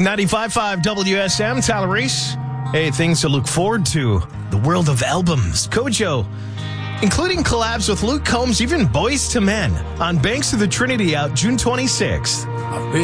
95.5 WSM, Tyler Reese. Hey, things to look forward to. The world of albums. Kojo, including collabs with Luke Combs, even Boys to Men, on Banks of the Trinity out June 26th.